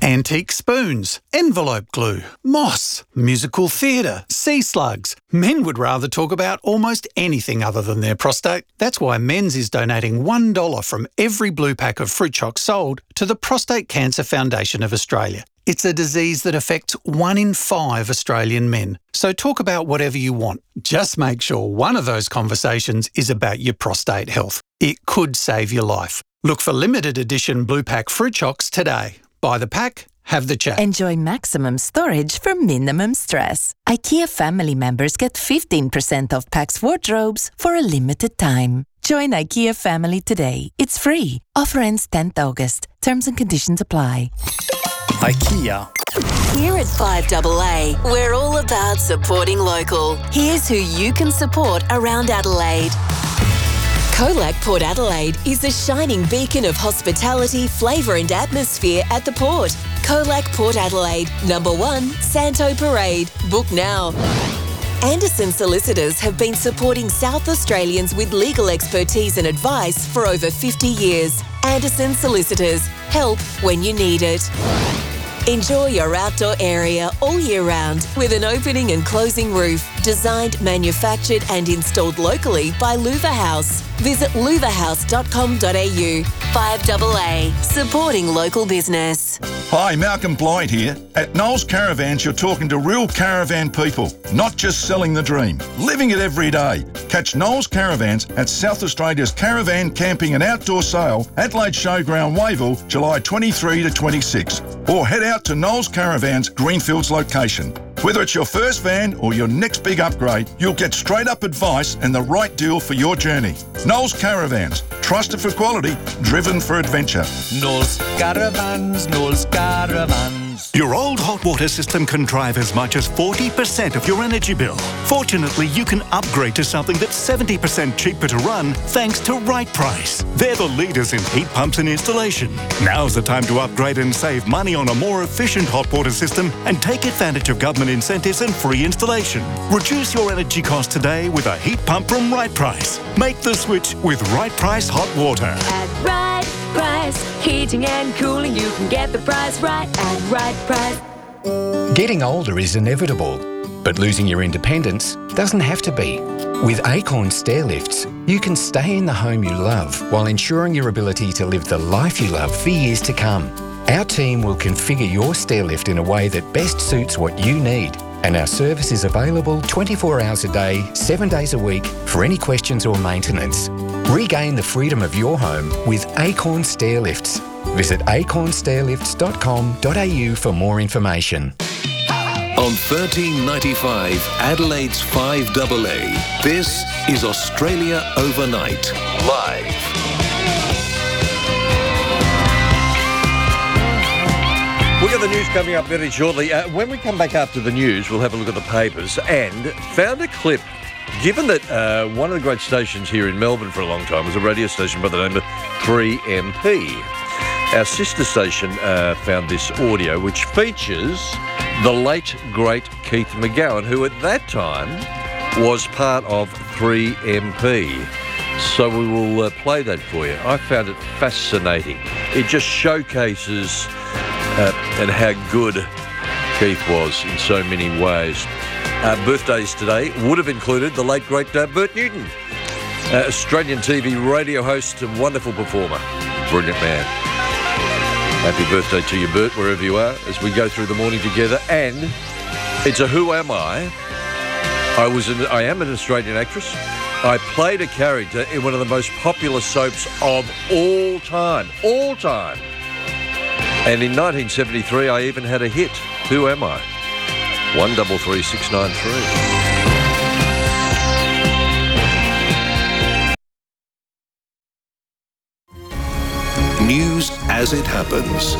Antique spoons, envelope glue, moss, musical theatre, sea slugs. Men would rather talk about almost anything other than their prostate. That's why Men's is donating $1 from every blue pack of fruit chocs sold to the Prostate Cancer Foundation of Australia. It's a disease that affects 1 in 5 Australian men. So talk about whatever you want. Just make sure one of those conversations is about your prostate health. It could save your life. Look for limited edition blue pack fruit chocs today. Buy the pack, have the chat. Enjoy maximum storage for minimum stress. IKEA family members get 15% off Pax wardrobes for a limited time. Join IKEA family today. It's free. Offer ends 10th August. Terms and conditions apply. IKEA. Here at 5AA, we're all about supporting local. Here's who you can support around Adelaide. Colac Port Adelaide is a shining beacon of hospitality, flavour and atmosphere at the port. Colac Port Adelaide, number 1, Santo Parade. Book now. Anderson Solicitors have been supporting South Australians with legal expertise and advice for over 50 years. Anderson Solicitors. Help when you need it. Enjoy your outdoor area all year round with an opening and closing roof. Designed, manufactured and installed locally by Louver House. Visit louverhouse.com.au. 5AA, supporting local business. Hi, Malcolm Blight here. At Knowles Caravans, you're talking to real caravan people, not just selling the dream, living it every day. Catch Knowles Caravans at South Australia's Caravan Camping and Outdoor Sale, Adelaide Showground, Wayville, July 23 to 26. Or head out to Knowles Caravans, Greenfields location. Whether it's your first van or your next big upgrade, you'll get straight-up advice and the right deal for your journey. Knowles Caravans, trusted for quality, driven for adventure. Knowles Caravans, Knowles Caravans. Your old hot water system can drive as much as 40% of your energy bill. Fortunately, you can upgrade to something that's 70% cheaper to run thanks to Right Price. They're the leaders in heat pumps and installation. Now's the time to upgrade and save money on a more efficient hot water system and take advantage of government incentives and free installation. Reduce your energy cost today with a heat pump from Right Price. Make the switch with Right Price Hot Water. At Right Price, heating and cooling, you can get the price right at Right Price. Getting older is inevitable, but losing your independence doesn't have to be. With Acorn Stair Lifts, you can stay in the home you love while ensuring your ability to live the life you love for years to come. Our team will configure your stair lift in a way that best suits what you need, and our service is available 24 hours a day, 7 days a week for any questions or maintenance. Regain the freedom of your home with Acorn Stair Lifts. Visit acornstairlifts.com.au for more information. On 1395 Adelaide's 5AA, this is Australia Overnight, live. We've got the news coming up very shortly. When we come back after the news, we'll have a look at the papers and found a clip. Given that one of the great stations here in Melbourne for a long time was a radio station by the name of 3MP, our sister station found this audio which features the late, great Keith McGowan, who at that time was part of 3MP. So we will play that for you. I found it fascinating. It just showcases and how good Keith was in so many ways. Birthdays today would have included the late, great Bert Newton, Australian TV radio host and wonderful performer. Brilliant man. Happy birthday to you, Bert, wherever you are, as we go through the morning together. And it's a Who Am I? I am an Australian actress. I played a character in one of the most popular soaps of all time. All time. And in 1973, I even had a hit. Who am I? 133693. News as it happens.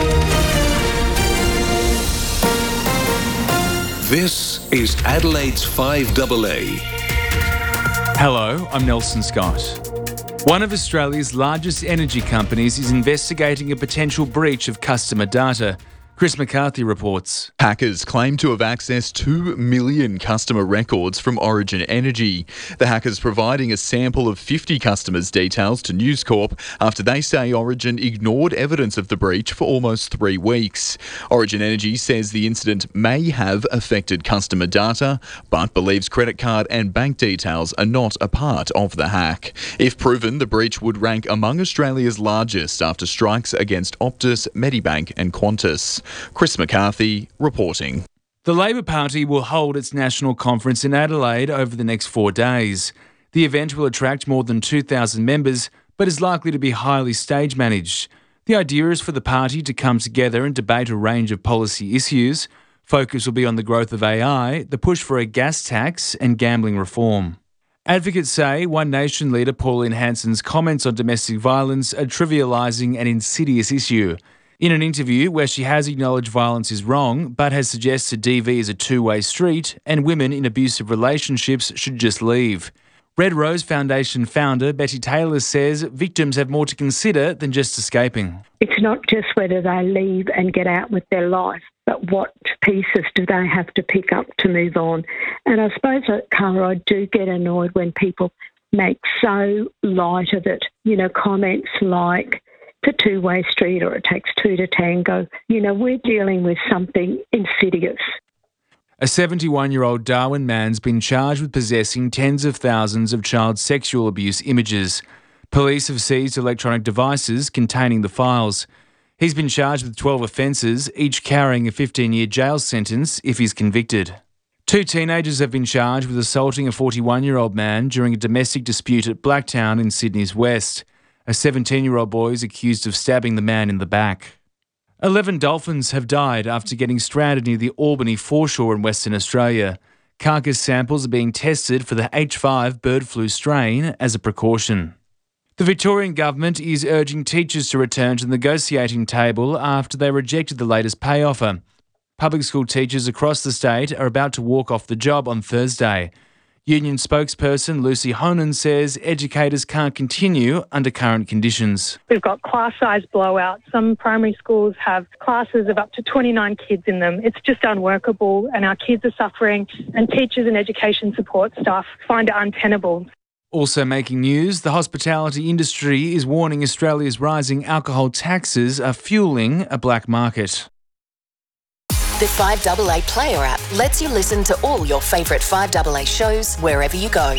This is Adelaide's 5AA. Hello, I'm Nelson Scott. One of Australia's largest energy companies is investigating a potential breach of customer data, Chris McCarthy reports. Hackers claim to have accessed 2 million customer records from Origin Energy. The hackers providing a sample of 50 customers' details to News Corp after they say Origin ignored evidence of the breach for almost 3 weeks. Origin Energy says the incident may have affected customer data, but believes credit card and bank details are not a part of the hack. If proven, the breach would rank among Australia's largest after strikes against Optus, Medibank and Qantas. Chris McCarthy reporting. The Labor Party will hold its national conference in Adelaide over the next 4 days. The event will attract more than 2,000 members, but is likely to be highly stage managed. The idea is for the party to come together and debate a range of policy issues. Focus will be on the growth of AI, the push for a gas tax and gambling reform. Advocates say One Nation leader Pauline Hanson's comments on domestic violence are trivialising an insidious issue. In an interview where she has acknowledged violence is wrong, but has suggested DV is a two-way street and women in abusive relationships should just leave. Red Rose Foundation founder Betty Taylor says victims have more to consider than just escaping. It's not just whether they leave and get out with their life, but what pieces do they have to pick up to move on. And I suppose, Carla, I do get annoyed when people make so light of it. You know, comments like, it's a two-way street or it takes two to tango. You know, we're dealing with something insidious. A 71-year-old Darwin man's been charged with possessing tens of thousands of child sexual abuse images. Police have seized electronic devices containing the files. He's been charged with 12 offences, each carrying a 15-year jail sentence if he's convicted. 2 teenagers have been charged with assaulting a 41-year-old man during a domestic dispute at Blacktown in Sydney's west. A 17-year-old boy is accused of stabbing the man in the back. 11 dolphins have died after getting stranded near the Albany foreshore in Western Australia. Carcass samples are being tested for the H5 bird flu strain as a precaution. The Victorian government is urging teachers to return to the negotiating table after they rejected the latest pay offer. Public school teachers across the state are about to walk off the job on Thursday. Union spokesperson Lucy Honan says educators can't continue under current conditions. We've got class size blowouts. Some primary schools have classes of up to 29 kids in them. It's just unworkable and our kids are suffering and teachers and education support staff find it untenable. Also making news, the hospitality industry is warning Australia's rising alcohol taxes are fueling a black market. The 5AA Player app lets you listen to all your favourite 5AA shows wherever you go.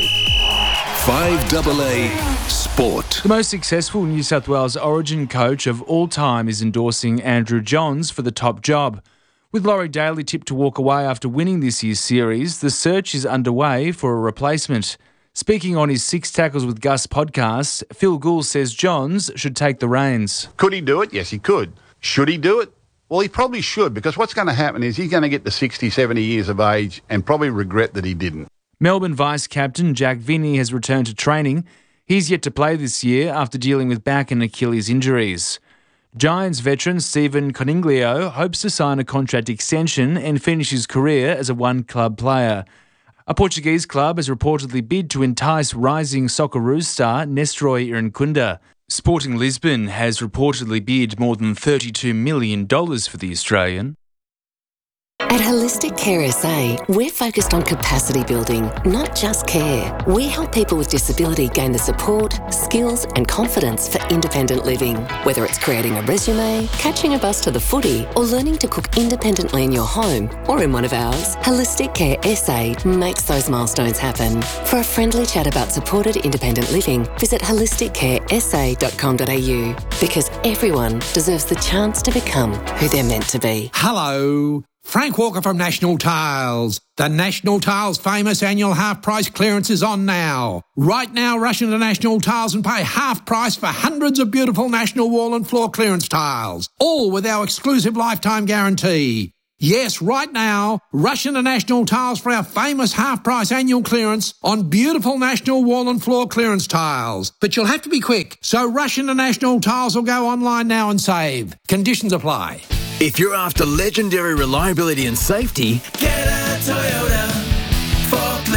5AA Sport. The most successful New South Wales Origin coach of all time is endorsing Andrew Johns for the top job. With Laurie Daly tipped to walk away after winning this year's series, the search is underway for a replacement. Speaking on his Six Tackles with Gus podcast, Phil Gould says Johns should take the reins. Could he do it? Yes, he could. Should he do it? Well, he probably should, because what's going to happen is he's going to get to 60, 70 years of age and probably regret that he didn't. Melbourne Vice-Captain Jack Vinnie has returned to training. He's yet to play this year after dealing with back and Achilles injuries. Giants veteran Stephen Coniglio hopes to sign a contract extension and finish his career as a one-club player. A Portuguese club has reportedly bid to entice rising Socceroos star Nestroy Irankunda. Sporting Lisbon has reportedly bid more than $32 million for the Australian. At Holistic Care SA, we're focused on capacity building, not just care. We help people with disability gain the support, skills and confidence for independent living. Whether it's creating a resume, catching a bus to the footy, or learning to cook independently in your home or in one of ours, Holistic Care SA makes those milestones happen. For a friendly chat about supported independent living, visit holisticcaresa.com.au, because everyone deserves the chance to become who they're meant to be. Hello. Frank Walker from National Tiles. The National Tiles famous annual half-price clearance is on now. Right now, rush into National Tiles and pay half price for hundreds of beautiful National wall and floor clearance tiles, all with our exclusive lifetime guarantee. Yes, right now, rush into National Tiles for our famous half-price annual clearance on beautiful National wall and floor clearance tiles. But you'll have to be quick, so rush into National Tiles or go online now and save. Conditions apply. If you're after legendary reliability and safety, get a Toyota forklift.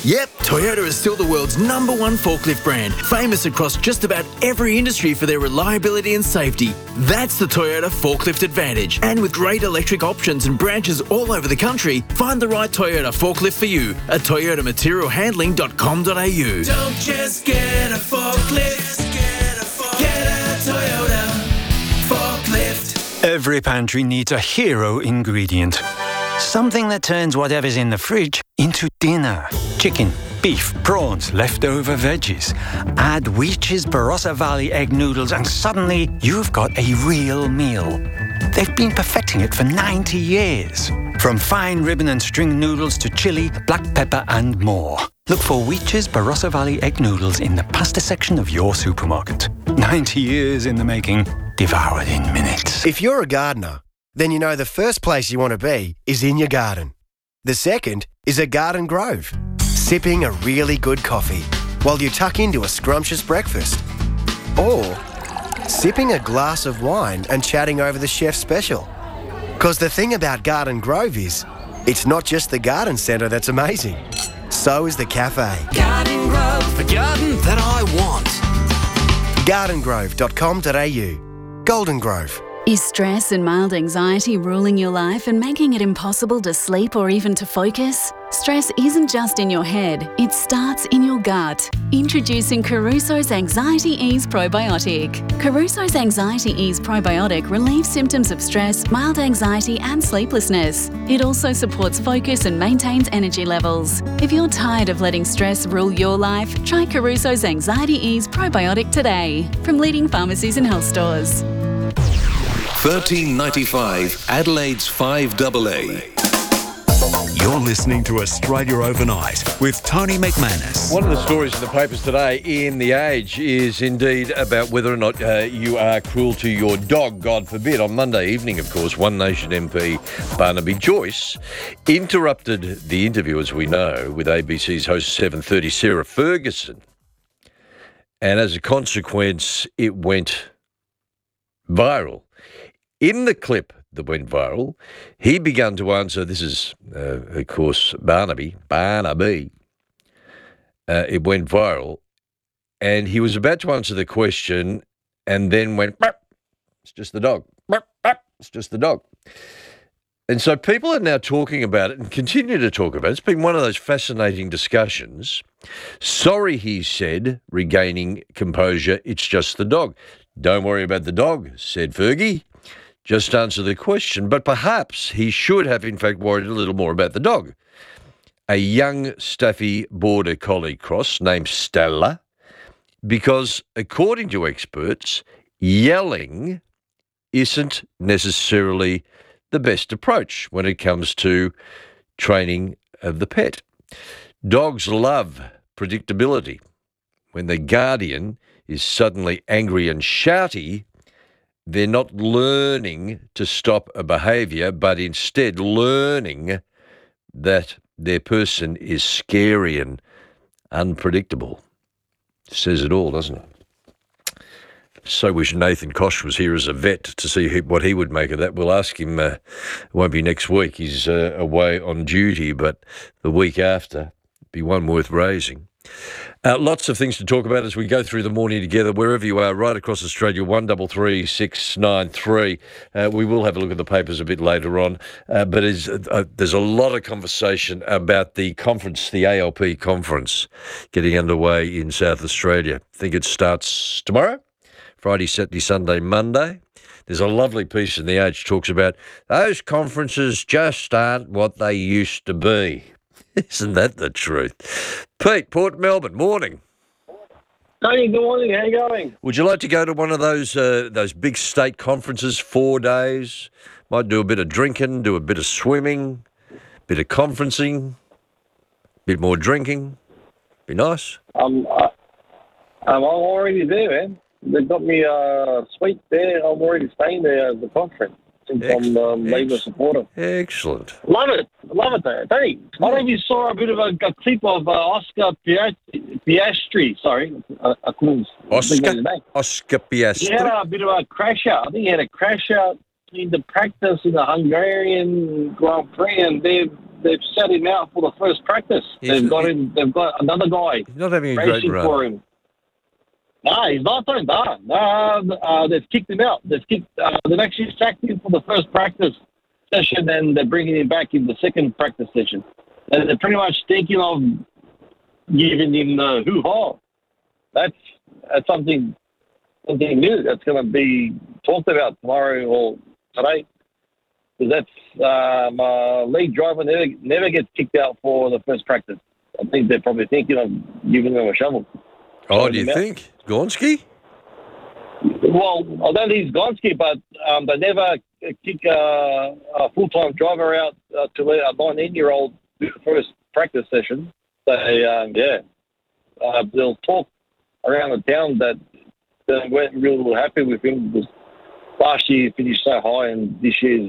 Yep, Toyota is still the world's #1 forklift brand, famous across just about every industry for their reliability and safety. That's the Toyota Forklift Advantage. And with great electric options and branches all over the country, find the right Toyota forklift for you at toyotamaterialhandling.com.au. Don't just get a forklift, get a Toyota forklift. Every pantry needs a hero ingredient. Something that turns whatever's in the fridge into dinner. Chicken, beef, prawns, leftover veggies. Add Weech's Barossa Valley egg noodles and suddenly you've got a real meal. They've been perfecting it for 90 years. From fine ribbon and string noodles to chili, black pepper and more. Look for Weech's Barossa Valley egg noodles in the pasta section of your supermarket. 90 years in the making, devoured in minutes. If you're a gardener, then you know the first place you want to be is in your garden. The second is a garden grove, sipping a really good coffee while you tuck into a scrumptious breakfast. Or sipping a glass of wine and chatting over the chef's special. Because the thing about Garden Grove is, it's not just the garden centre that's amazing. So is the cafe. Garden Grove, the garden that I want. gardengrove.com.au. Golden Grove. Is stress and mild anxiety ruling your life and making it impossible to sleep or even to focus? Stress isn't just in your head, it starts in your gut. Introducing Caruso's Anxiety Ease Probiotic. Caruso's Anxiety Ease Probiotic relieves symptoms of stress, mild anxiety and sleeplessness. It also supports focus and maintains energy levels. If you're tired of letting stress rule your life, try Caruso's Anxiety Ease Probiotic today from leading pharmacies and health stores. 1395 Adelaide's 5AA. You're listening to Australia Overnight with Tony McManus. One of the stories in the papers today in The Age is indeed about whether or not you are cruel to your dog, God forbid. On Monday evening, of course, One Nation MP Barnaby Joyce interrupted the interview, as we know, with ABC's host 7:30, Sarah Ferguson. And as a consequence, it went viral. In the clip that went viral, he began to answer, this is, of course, Barnaby. It went viral, and he was about to answer the question and then went, "Burp, it's just the dog. Burp, burp, it's just the dog." And so people are now talking about it and continue to talk about it. It's been one of those fascinating discussions. Sorry, he said, regaining composure, it's just the dog. Don't worry about the dog, said Fergie. Just answer the question, but perhaps he should have, in fact, worried a little more about the dog. A young Staffy Border Collie cross named Stella, because according to experts, yelling isn't necessarily the best approach when it comes to training of the pet. Dogs love predictability. When the guardian is suddenly angry and shouty, they're not learning to stop a behaviour, but instead learning that their person is scary and unpredictable. Says it all, doesn't it? So wish Nathan Kosh was here as a vet to see what he would make of that. We'll ask him. It won't be next week. He's away on duty, but the week after, be one worth raising. Lots of things to talk about as we go through the morning together, wherever you are, right across Australia, 133 693. We will have a look at the papers a bit later on, but there's a lot of conversation about the conference, the ALP conference, getting underway in South Australia. I think it starts tomorrow, Friday, Saturday, Sunday, Monday. There's a lovely piece in The Age talks about those conferences just aren't what they used to be. Isn't that the truth? Pete, Port Melbourne, morning. Tony, good morning. How you going? Would you like to go to one of those big state conferences, 4 days? Might do a bit of drinking, do a bit of swimming, bit of conferencing, bit more drinking. Be nice. I'm already there, man. They've got me a suite there. I'm already staying there at the conference. Since I'm a Labour supporter. Excellent. Love it there. Tony, I don't know if you saw a bit of a clip of Oscar Piastri. Sorry, I couldn't think of his name. Oscar Piastri. He had a bit of a crash out. I think he had a crash out in the practice in the Hungarian Grand Prix, and they've set him out for the first practice. They've got another guy. He's not having a great racing run. for him. No, he's not doing that. No, they've kicked him out. They've actually sacked him for the first practice session, and they're bringing him back in the second practice session. And they're pretty much thinking of giving him the hoo-ha. That's something new that's going to be talked about tomorrow or today. Because that's lead driver never gets kicked out for the first practice. I think they're probably thinking of giving them a shovel. Oh, do you think? Gonski? Well, I don't think he's Gonski, but they never kick a full-time driver out to let a 19-year-old do the first practice session. So, they'll talk around the town that they weren't really happy with him because last year he finished so high and this year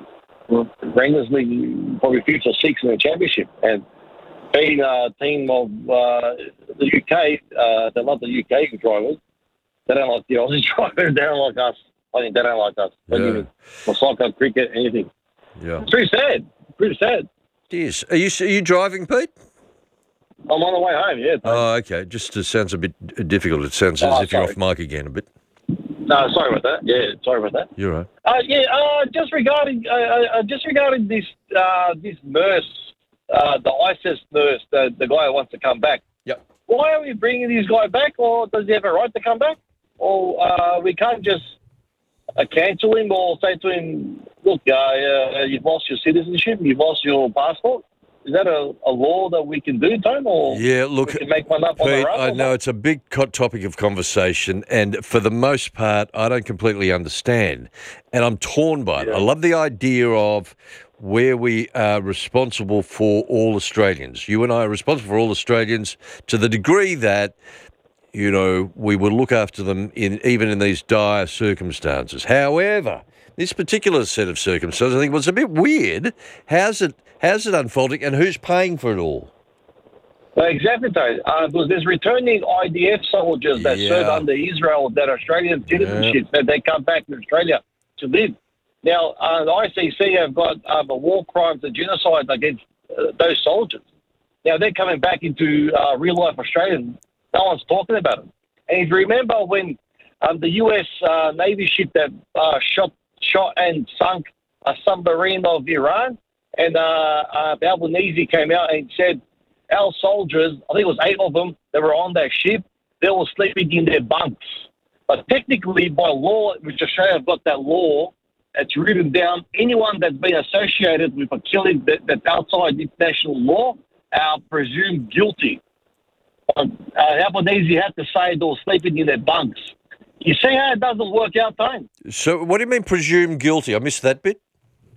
randomly probably 5th or 6th in the championship. And being a team of the UK, they're not the UK drivers. They don't like the Aussie drivers. They don't like us. I think they don't like us. For soccer, cricket, anything. Yeah. It's pretty sad. Pretty sad. Yes. Are you driving, Pete? I'm on the way home, yeah. Oh, okay. Just sounds a bit difficult. It sounds as if you're off mic again a bit. No, sorry about that. Yeah, sorry about that. You're right. Just regarding this nurse, the ISIS nurse, the guy who wants to come back. Yep. Why are we bringing this guy back, or does he have a right to come back? Or we can't just cancel him or say to him, look, you've lost your citizenship, you've lost your passport. Is that a law that we can do, Tom? Or look, we can make one up on the Pete, road? I know it's a big topic of conversation, and for the most part, I don't completely understand, and I'm torn by it. I love the idea of where we are responsible for all Australians. You and I are responsible for all Australians to the degree that, you know, we will look after them even in these dire circumstances. However, this particular set of circumstances, I think, was a bit weird. How's it unfolding, and who's paying for it all? Well, exactly, Tony. Because there's returning IDF soldiers that serve under Israel that are Australian citizenships, that they come back to Australia to live. Now, the ICC have got war crimes and genocide against those soldiers. Now, they're coming back into real-life Australia. No one's talking about it. And if you remember when the US Navy ship that shot and sunk a submarine of Iran, and Albanese came out and said, our soldiers, I think it was 8 of them that were on that ship, they were sleeping in their bunks. But technically, by law, which Australia have got that law, it's written down, anyone that's been associated with a killing that's outside international law are presumed guilty. Albanese had to say they were sleeping in their bunks. You see how it doesn't work out, Tone? So what do you mean presumed guilty? I missed that bit.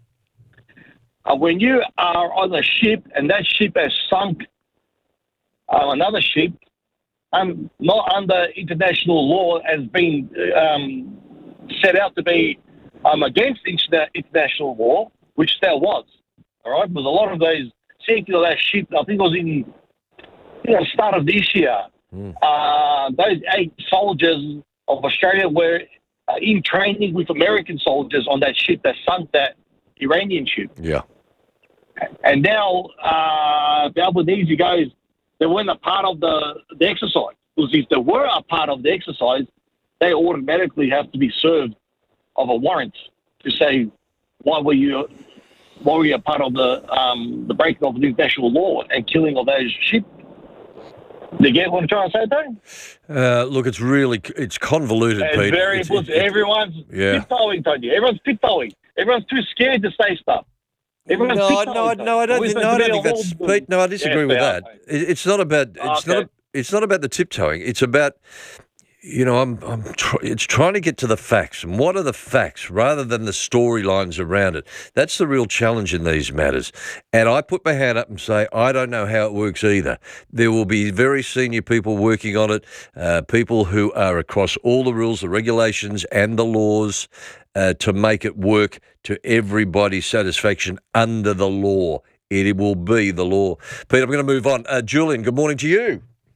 When you are on a ship and that ship has sunk another ship, not under international law, has been set out to be against international law, which there was. All right, because a lot of those sinking of that ship, I think it was in the start of this year. Those 8 soldiers of Australia were in training with American soldiers on that ship that sunk that Iranian ship. Yeah. And now the Albanese goes, they weren't a part of the exercise. Because if they were a part of the exercise, they automatically have to be served of a warrant to say, why were you a part of the breaking of the international law and killing of those ships? Do you get what I'm trying to say, Tony? Look, it's convoluted, It's Pete. very everyone's tiptoeing, Tony. Everyone's tiptoeing. Everyone's too scared to say stuff. I don't think that's Pete. No, I disagree with that. It's not about it's not about the tiptoeing. It's about, you know, it's trying to get to the facts. And what are the facts rather than the storylines around it? That's the real challenge in these matters. And I put my hand up and say, I don't know how it works either. There will be very senior people working on it, people who are across all the rules, the regulations and the laws to make it work to everybody's satisfaction under the law. It will be the law. Pete, I'm going to move on. Julian, good morning to you.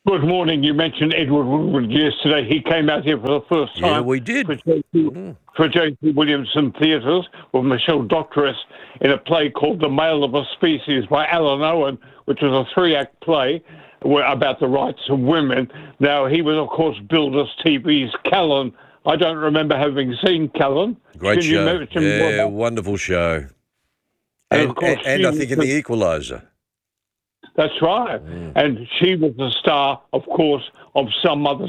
Good morning. You mentioned Edward Woodward yesterday. He came out here for the first time. Yeah, we did. For J.C. Williamson Theatres with Michelle Doctorow in a play called The Male of a Species by Alan Owen, which was a 3-act play about the rights of women. Now, he was, of course, Builders TV's Callan. I don't remember having seen Callan. Great Can you show. mention more Yeah, about- wonderful show. And And, of course, and she I think in was The Equaliser. That's right. And she was the star, of course, of Some Other